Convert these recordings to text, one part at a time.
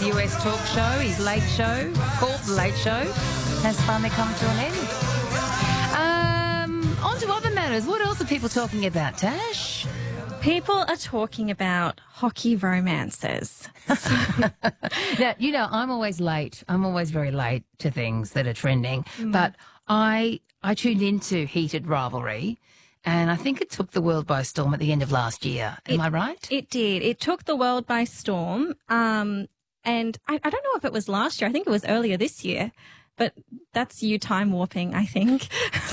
US talk show, his late show, called The Late Show, has finally come to an end. On to other matters. What else are people talking about, Tash? People are talking about hockey romances. Now, you know, I'm always late. I'm always very late to things that are trending. But I tuned into Heated Rivalry, and I think it took the world by storm at the end of last year. Am I right? It did. It took the world by storm. And I don't know if it was last year. I think it was earlier this year. But that's you time warping, I think.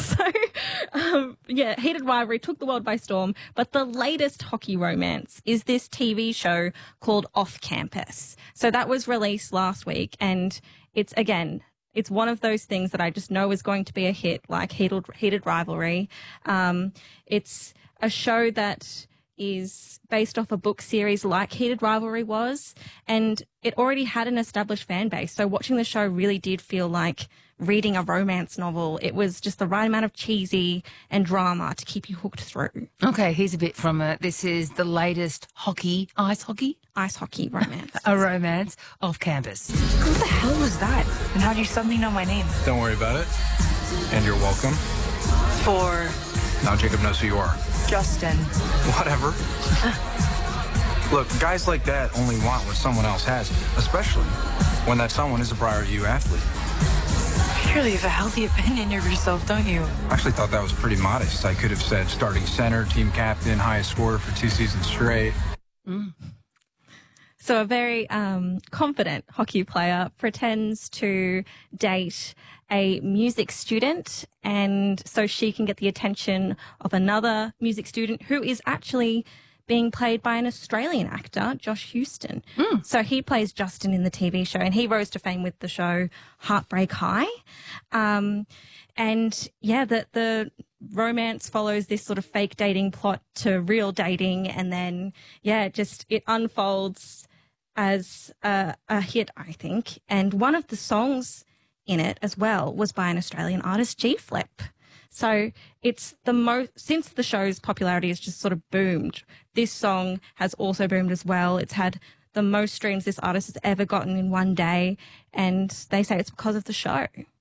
Heated Rivalry took the world by storm. But the latest hockey romance is this TV show called Off Campus. So that was released last week. And it's one of those things that I just know is going to be a hit, like Heated Rivalry. It's a show that is based off a book series like Heated Rivalry was, and it already had an established fan base. So watching the show really did feel like reading a romance novel. It was just the right amount of cheesy and drama to keep you hooked through. Okay, here's a bit from it. This is the latest ice hockey romance. A romance off campus. Who the hell was that? And how do you suddenly know my name? Don't worry about it. And you're welcome. For Now Jacob knows who you are. Justin. Whatever. Look, guys like that only want what someone else has, especially when that someone is a prior U athlete. You really have a healthy opinion of yourself, don't you? I actually thought that was pretty modest. I could have said starting center, team captain, highest scorer for 2 seasons straight. So a very confident hockey player pretends to date a music student, and so she can get the attention of another music student who is actually being played by an Australian actor, Josh Houston. So he plays Justin in the TV show, and he rose to fame with the show Heartbreak High. The romance follows this sort of fake dating plot to real dating, and then, it unfolds as a hit, I think. And one of the songs in it as well was by an Australian artist, G Flip. So it's since the show's popularity has just sort of boomed, this song has also boomed as well. It's had the most streams this artist has ever gotten in one day, and they say it's because of the show.